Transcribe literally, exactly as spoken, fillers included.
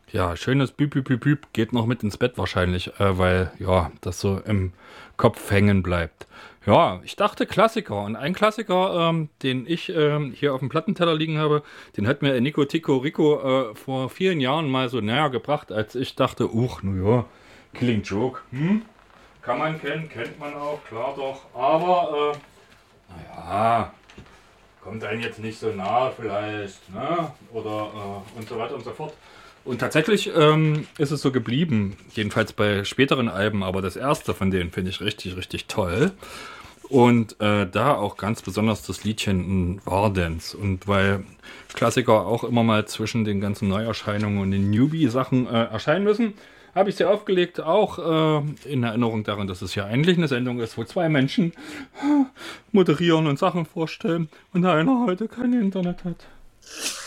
Ja, schönes Büb, Büb, Büb, Büb geht noch mit ins Bett wahrscheinlich, äh, weil ja, das so im Kopf hängen bleibt. Ja, ich dachte Klassiker. Und ein Klassiker, ähm, den ich ähm, hier auf dem Plattenteller liegen habe, den hat mir Nico Tico Rico äh, vor vielen Jahren mal so näher gebracht, als ich dachte, uch, nu ja, Killing Joke. Hm? Kann man kennen, kennt man auch, klar doch. Aber, äh, naja, kommt einem jetzt nicht so nahe vielleicht, ne? Oder äh, und so weiter und so fort. Und tatsächlich ähm, ist es so geblieben, jedenfalls bei späteren Alben, aber das erste von denen finde ich richtig, richtig toll. Und äh, da auch ganz besonders das Liedchen Wardens. Und weil Klassiker auch immer mal zwischen den ganzen Neuerscheinungen und den Newbie-Sachen äh, erscheinen müssen, habe ich sie aufgelegt, auch äh, in Erinnerung daran, dass es ja eigentlich eine Sendung ist, wo zwei Menschen moderieren und Sachen vorstellen und einer heute kein Internet hat.